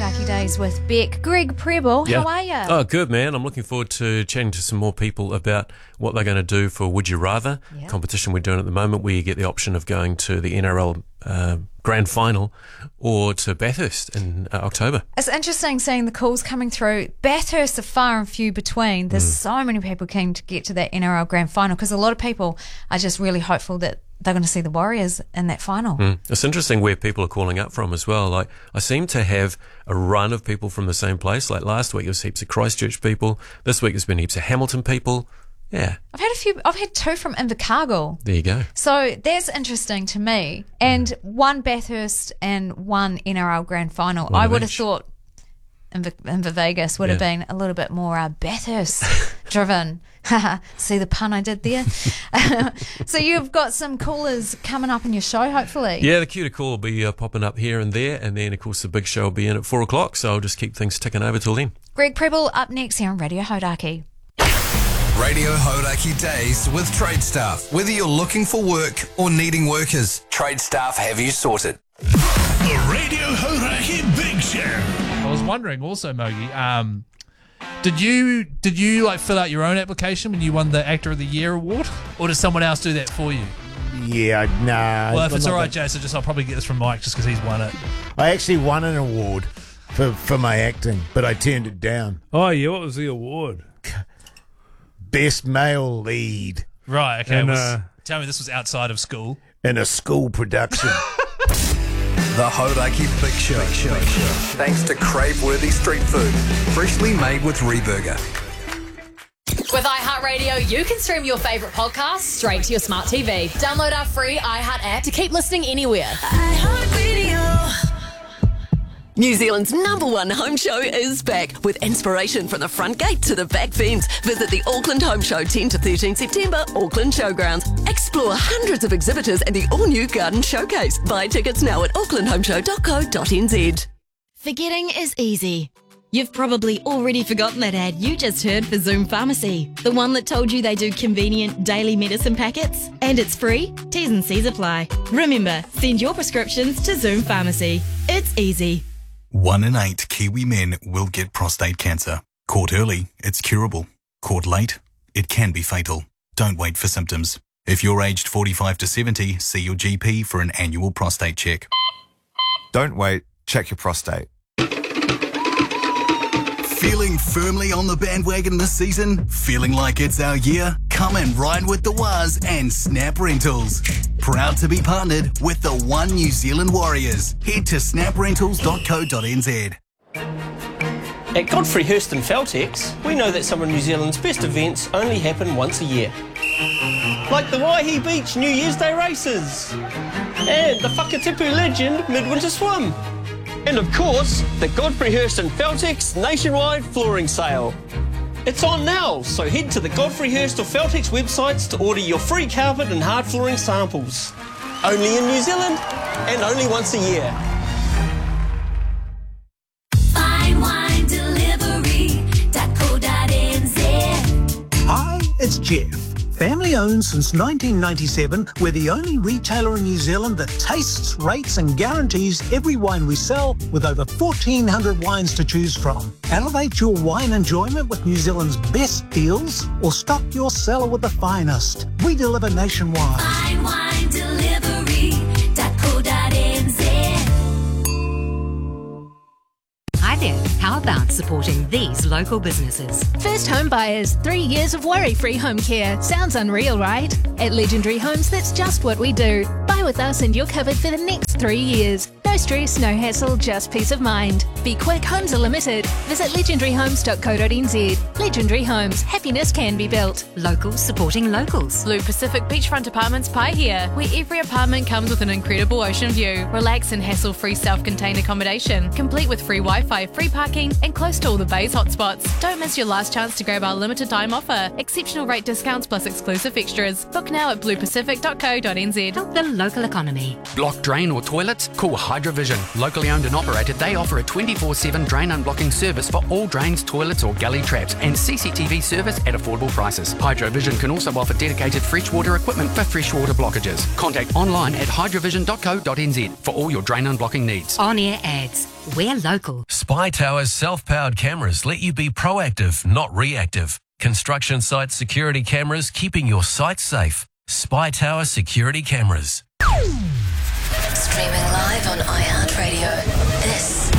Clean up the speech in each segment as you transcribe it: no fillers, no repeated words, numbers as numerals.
Hodaki Days with Beck. Greg Prebble, how are you? Oh, good, man. I'm looking forward to chatting to some more people about what they're going to do for Would You Rather competition we're doing at the moment, where you get the option of going to the NRL Grand Final or to Bathurst in October. It's interesting seeing the calls coming through. Bathurst are far and few between. There's so many people keen to get to that NRL Grand Final because a lot of people are just really hopeful that they're going to see the Warriors in that final. It's interesting where people are calling up from as well. Like, I seem to have a run of people from the same place. Like last week, it was heaps of Christchurch people. This week, there's been heaps of Hamilton people. Yeah. I've had two from Invercargill. There you go. So that's interesting to me. And one Bathurst and one NRL Grand Final. I would have thought Inver Vegas would have been a little bit more Bathurst driven. See the pun I did there? So you've got some callers coming up in your show, hopefully. Yeah, the queue to call will be popping up here and there, and then of course the big show will be in at 4 o'clock, so I'll just keep things ticking over till then. Greg Prebble up next here on Radio Hodaki. Radio Hodaki Days with Trade Staff. Whether you're looking for work or needing workers, Trade Staff have you sorted. The Radio Hodaki Big Show. I was wondering also, Mogi, did you like fill out your own application when you won the Actor of the Year award, or did someone else do that for you? Yeah, nah. Well, if it's all right, Jason, I'll probably get this from Mike just because he's won it. I actually won an award for my acting, but I turned it down. Oh, yeah, what was the award? Best male lead. Right, okay. And, tell me this was outside of school. In a school production. The Hodaki Big Show. Thanks to crave-worthy street food, freshly made with Reburger. With iHeartRadio, you can stream your favourite podcasts straight to your smart TV. Download our free iHeart app to keep listening anywhere. iHeartRadio. New Zealand's #1 home show is back with inspiration from the front gate to the back fence. Visit the Auckland Home Show 10 to 13 September, Auckland Showgrounds. Explore hundreds of exhibitors and the all-new Garden Showcase. Buy tickets now at aucklandhomeshow.co.nz. Forgetting is easy. You've probably already forgotten that ad you just heard for Zoom Pharmacy, the one that told you they do convenient daily medicine packets. And it's free. T's and C's apply. Remember, send your prescriptions to Zoom Pharmacy. It's easy. 1 in 8 Kiwi men will get prostate cancer. Caught early, it's curable. Caught late, it can be fatal. Don't wait for symptoms. If you're aged 45 to 70, see your GP for an annual prostate check. Don't wait, check your prostate. Feeling firmly on the bandwagon this season? Feeling like it's our year? Come and ride with the Waz and Snap Rentals. Proud to be partnered with the One New Zealand Warriors. Head to snaprentals.co.nz. At Godfrey Hirst and Feltex, we know that some of New Zealand's best events only happen once a year. Like the Waihi Beach New Year's Day races and the Whakatipu Legend Midwinter Swim. And of course, the Godfrey Hirst and Feltex nationwide flooring sale. It's on now, so head to the Godfrey Hirst or Feltex websites to order your free carpet and hard flooring samples. Only in New Zealand and only once a year. FineWineDelivery.co.nz. Hi, it's Jeff. Family owned since 1997, we're the only retailer in New Zealand that tastes, rates and guarantees every wine we sell with over 1,400 wines to choose from. Elevate your wine enjoyment with New Zealand's best deals or stock your cellar with the finest. We deliver nationwide. FineWineDelivery.co.nz. Hi there. How about supporting these local businesses? First home buyers, 3 years of worry-free home care. Sounds unreal, right? At Legendary Homes, that's just what we do. Buy with us and you're covered for the next 3 years. No stress, no hassle, just peace of mind. Be quick, homes are limited. Visit legendaryhomes.co.nz. Legendary Homes, happiness can be built. Locals supporting locals. Blue Pacific Beachfront Apartments Pai here, where every apartment comes with an incredible ocean view. Relax and hassle-free self-contained accommodation, complete with free Wi-Fi, free parking, and close to all the bay's hotspots. Don't miss your last chance to grab our limited time offer. Exceptional rate discounts plus exclusive extras. Book now at bluepacific.co.nz. Help the local economy. Block drain or toilets? Call Hydrovision. Locally owned and operated, they offer a 24/7 drain unblocking service for all drains, toilets or gully traps and CCTV service at affordable prices. Hydrovision can also offer dedicated freshwater equipment for freshwater blockages. Contact online at hydrovision.co.nz for all your drain unblocking needs. On-air ads. We're local. Spy Tower's self-powered cameras let you be proactive, not reactive. Construction site security cameras keeping your site safe. Spy Tower security cameras. Streaming live on iHeartRadio. This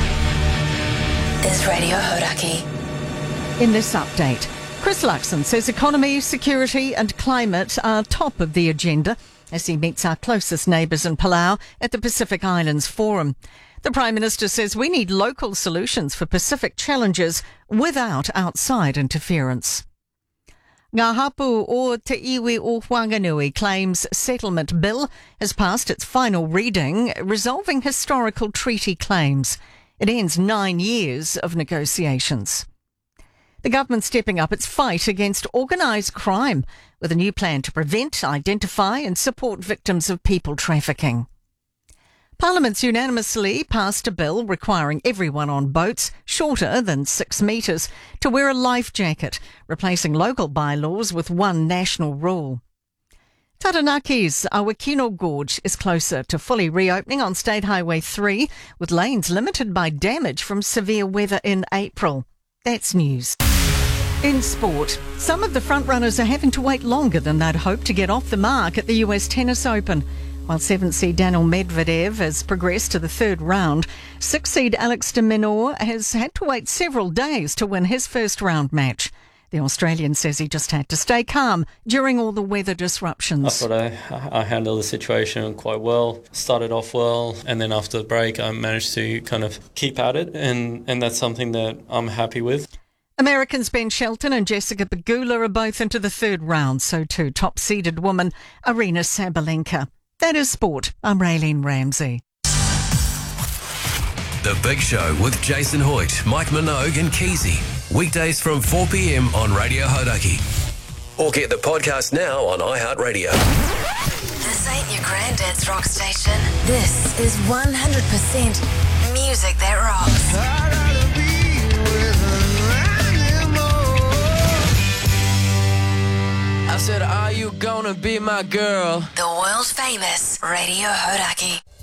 is Radio Hodaki. In this update, Chris Luxon says economy, security and climate are top of the agenda as he meets our closest neighbours in Palau at the Pacific Islands Forum. The Prime Minister says we need local solutions for Pacific challenges without outside interference. Ngā hapu o Te Iwi o Whanganui claims settlement bill has passed its final reading, resolving historical treaty claims. It ends 9 years of negotiations. The government stepping up its fight against organised crime with a new plan to prevent, identify and support victims of people trafficking. Parliament's unanimously passed a bill requiring everyone on boats shorter than 6 metres to wear a life jacket, replacing local bylaws with one national rule. Tatanaki's Awakino Gorge is closer to fully reopening on State Highway 3, with lanes limited by damage from severe weather in April. That's news. In sport, some of the frontrunners are having to wait longer than they'd hoped to get off the mark at the US Tennis Open. While 7th seed Daniel Medvedev has progressed to the third round, 6th seed Alex de Minaur has had to wait several days to win his first round match. The Australian says he just had to stay calm during all the weather disruptions. I thought I handled the situation quite well, started off well, and then after the break I managed to kind of keep at it, and that's something that I'm happy with. Americans Ben Shelton and Jessica Pegula are both into the third round, so too top-seeded woman Arina Sabalenka. That is sport. I'm Raylene Ramsey. The Big Show with Jason Hoyt, Mike Minogue and Keezy. Weekdays from 4 p.m. on Radio Hodaki. Or get the podcast now on iHeartRadio. This ain't your granddad's rock station. This is 100% music that rocks. I said, are you gonna be my girl? The world famous Radio Hodaki.